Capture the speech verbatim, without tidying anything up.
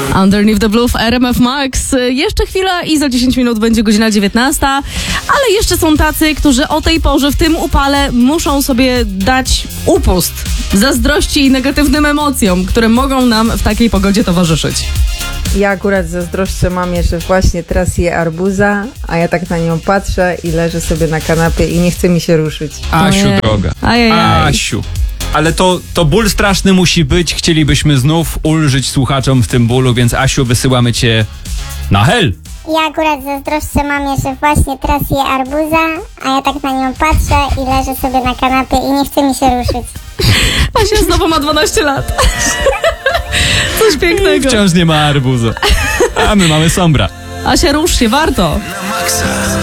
Underneath the Blue w R M F Max. Jeszcze chwila i za dziesięć minut będzie godzina dziewiętnasta, ale jeszcze są tacy, którzy o tej porze w tym upale muszą sobie dać upust zazdrości i negatywnym emocjom, które mogą nam w takiej pogodzie towarzyszyć. Ja akurat zazdroszczę mamie, że właśnie teraz je arbuza, a ja tak na nią patrzę i leżę sobie na kanapie i nie chce mi się ruszyć. Asiu, Ojej. droga. Ajajaj. Asiu. Ale to, to ból straszny musi być. Chcielibyśmy znów ulżyć słuchaczom w tym bólu, więc Asiu, wysyłamy cię na hel. Ja akurat zazdroszczę mamie, że właśnie teraz je arbuza, a ja tak na nią patrzę i leżę sobie na kanapie i nie chce mi się ruszyć. Asia znowu ma dwanaście lat. Coś pięknego. Wciąż nie ma arbuzu. A my mamy sombra. Asia, rusz się, warto.